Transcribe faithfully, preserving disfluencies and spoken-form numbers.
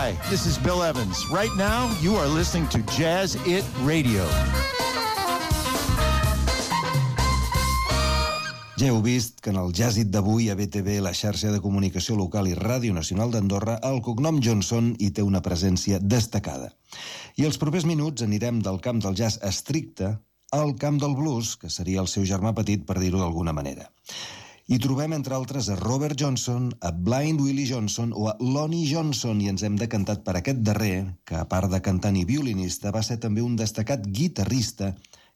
Hi, this is Bill Evans. Right now, you are listening to Jazz It Radio. Ja heu vist que en el Jazz It d'avui a B T V, la xarxa de comunicació local i Ràdio Nacional d'Andorra, el cognom Johnson hi té una presència destacada. I els propers minuts anirem del camp del jazz estricte al camp del blues, que seria el seu germà petit, per dir-ho d'alguna manera. Hi trobem, entre altres, a Robert Johnson, a Blind Willie Johnson o a Lonnie Johnson, i ens hem decantat per aquest darrer, que a part de cantant i violinista va ser també un destacat guitarrista